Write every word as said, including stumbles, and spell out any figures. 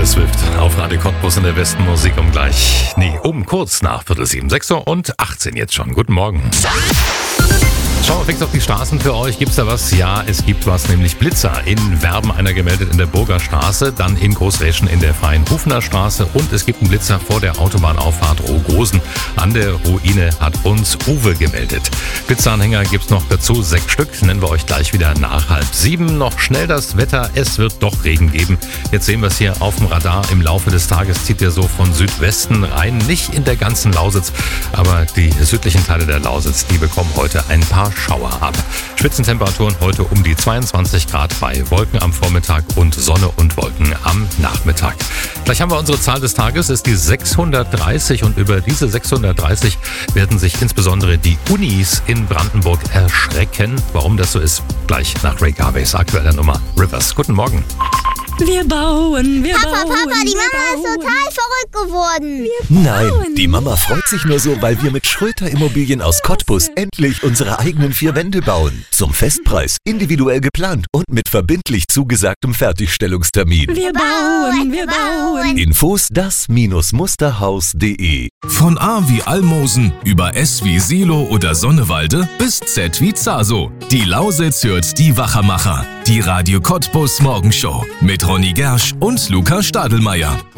Taylor Swift auf Radio Cottbus in der besten Musik um gleich, nee, um kurz nach Viertel sieben, sechs Uhr und achtzehn jetzt schon. Guten Morgen. Schauen wir fix auf die Straßen für euch. Gibt's da was? Ja, es gibt was, nämlich Blitzer. In Werben einer gemeldet in der Burger Straße, dann in Großräschen in der Freien Hufener Straße und es gibt einen Blitzer vor der Autobahnauffahrt Rohgosen. An der Ruine hat uns Uwe gemeldet. Blitzeranhänger gibt's noch dazu, sechs Stück. Nennen wir euch gleich wieder nach halb sieben. Noch schnell das Wetter, es wird doch Regen geben. Jetzt sehen wir es hier auf dem Radar. Im Laufe des Tages zieht er so von Südwesten rein. Nicht in der ganzen Lausitz, aber die südlichen Teile der Lausitz, die bekommen heute ein paar Schauer ab. Spitzentemperaturen heute um die zweiundzwanzig Grad bei Wolken am Vormittag und Sonne und Wolken am Nachmittag. Gleich haben wir unsere Zahl des Tages, ist die sechshundertdreißig und über diese sechshundertdreißig werden sich insbesondere die Unis in Brandenburg erschrecken. Warum das so ist, gleich nach Ray Garveys aktueller Nummer Rivers. Guten Morgen. Wir bauen, wir Papa, bauen. Papa, die Mama wir ist bauen. total verrückt geworden. Nein, die Mama freut sich nur so, weil wir mit Schröter Immobilien aus Cottbus endlich unsere eigenen vier Wände bauen. Zum Festpreis, individuell geplant und mit verbindlich zugesagtem Fertigstellungstermin. Wir bauen, wir bauen. Infos das Musterhaus punkt de. Von A wie Almosen über S wie Silo oder Sonnewalde bis Z wie Zaso. Die Lausitz hört die Wachermacher. Die Radio Cottbus Morgenshow mit Ronny Gersch und Luca Stadelmeier.